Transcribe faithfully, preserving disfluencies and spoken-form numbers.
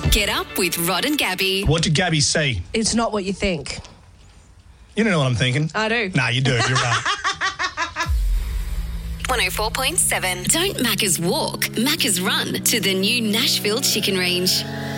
Get up with Rod and Gabby. What did Gabby say? It's not what you think. You don't know what I'm thinking. I do. Nah, you do. You're right. one oh four point seven. Don't Macca's walk, Macca's run to the new Nashville Chicken Range.